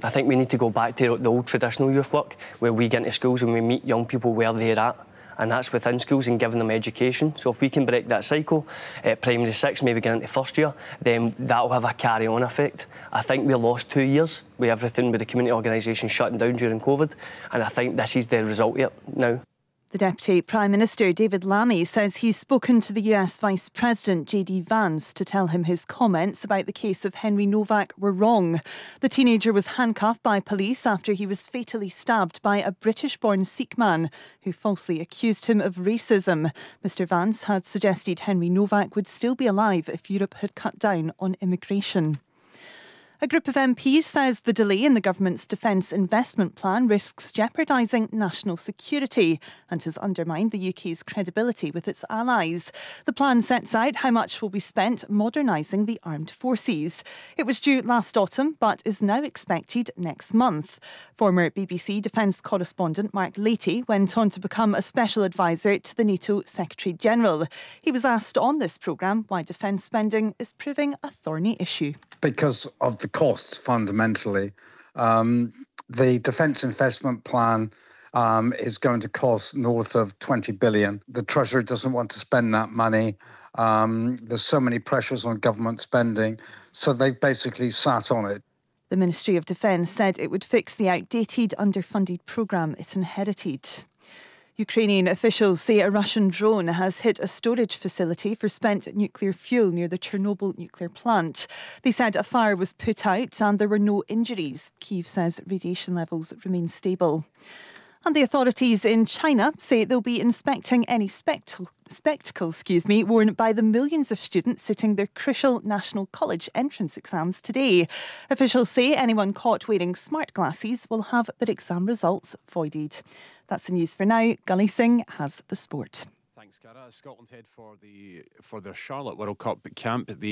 I think we need to go back to the old traditional youth work, where we get into schools and we meet young people where they're at, and that's within schools and giving them education. So if we can break that cycle at primary 6, maybe get into first year, then that'll have a carry-on effect. I think we lost 2 years with everything with the community organisation shutting down during COVID, and I think this is the result of it now. The Deputy Prime Minister, David Lammy, says he's spoken to the US Vice President, JD Vance, to tell him his comments about the case of Henry Novak were wrong. The teenager was handcuffed by police after he was fatally stabbed by a British-born Sikh man who falsely accused him of racism. Mr Vance had suggested Henry Novak would still be alive if Europe had cut down on immigration. A group of MPs says the delay in the government's defence investment plan risks jeopardising national security and has undermined the UK's credibility with its allies. The plan sets out how much will be spent modernising the armed forces. It was due last autumn but is now expected next month. Former BBC defence correspondent Mark Leahy went on to become a special advisor to the NATO Secretary-General. He was asked on this programme why defence spending is proving a thorny issue. Because of the costs, fundamentally. The Defence Investment Plan is going to cost north of 20 billion. The Treasury doesn't want to spend that money. There's so many pressures on government spending, so they've basically sat on it. The Ministry of Defence said it would fix the outdated, underfunded programme it inherited. Ukrainian officials say a Russian drone has hit a storage facility for spent nuclear fuel near the Chernobyl nuclear plant. They said a fire was put out and there were no injuries. Kyiv says radiation levels remain stable. And the authorities in China say they'll be inspecting any spectacles worn by the millions of students sitting their crucial National College entrance exams today. Officials say anyone caught wearing smart glasses will have their exam results voided. That's the news for now. Gully Singh has the sport. Thanks, Cara. Scotland head for their Charlotte World Cup camp.